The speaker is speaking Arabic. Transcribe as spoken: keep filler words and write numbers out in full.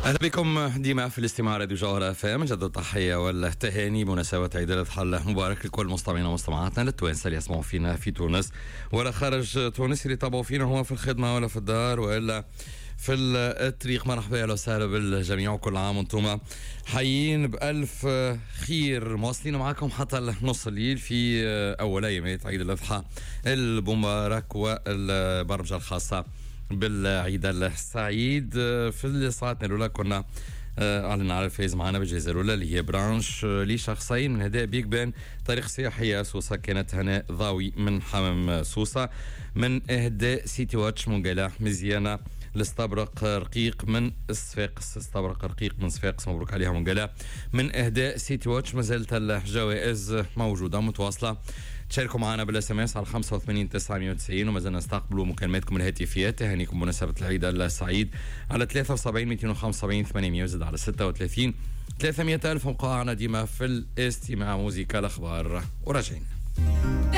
أهلا بكم ديما في الاستماع راديو جوهرة اف ام. جد التحية والتهاني بمناسبة عيد الأضحى المبارك لكل مستمعينا ومستمعاتنا للتوانسة اللي يسمعوا فينا في تونس ولا خارج تونس، اللي يتابعوا فينا هو في الخدمة ولا في الدار وإلا في الطريق. مرحبا اهلا وسهلا بالجميع وكل عام وانتم حيين بألف خير. مواصلين معكم حتى نص الليل في أول أيامات عيد الأضحى المبارك والبرمجة الخاصة بالعيد السعيد. في الساعات الأولى كنا أعلنا على الفايز معنا بالجائزة الأولى اللي هي برانش لشخصين من هدايا بيك بان طريق سياحية سوسة. كانت هناء ضاوي من حمام سوسة. من إهداء سيتي واتش منقلة مزيانة لاستبرق رقيق من الصفاقس. استبرق رقيق من صفاقس، مبروك عليها منقلة. من إهداء سيتي واتش مازالت الجوائز موجودة متواصلة. تشاركوا معنا بالاس ام اس على خمسة وثمانين تسعمية وتسعين ومازلنا نستقبلوا مكالماتكم الهاتفية. تهانيكم بمناسبة العيد السعيد على ثلاثة وسبعين مئتين وخمسة وسبعين ثمانمية وزد على ستة وثلاثين ثلاثمية ألف. مقاعنا ديما في الاستماع موسيقى الأخبار وراجعين.